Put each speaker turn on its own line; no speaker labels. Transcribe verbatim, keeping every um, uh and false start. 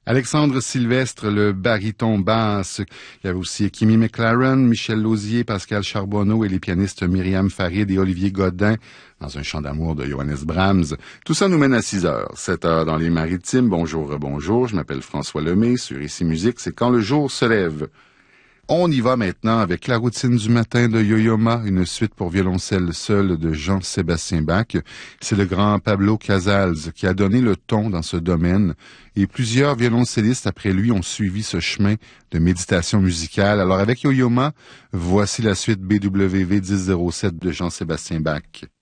Alexandre Sylvestre, le baryton basse. Il y avait aussi Kimi McLaren, Michel Lausier, Pascal Charbonneau et les pianistes Myriam Farid et Olivier Godin dans un chant d'amour de Johannes Brahms. Tout ça nous mène à six heures. sept heures dans les Maritimes. Bonjour, bonjour. Je m'appelle François Lemay. Sur Ici Musique, c'est quand le jour se lève. On y va maintenant avec la routine du matin de Yo-Yo Ma, une suite pour violoncelle seul de Jean-Sébastien Bach. C'est le grand Pablo Casals qui a donné le ton dans ce domaine et plusieurs violoncellistes après lui ont suivi ce chemin de méditation musicale. Alors avec Yo-Yo Ma, voici la suite B W V dix zéro sept de Jean-Sébastien Bach.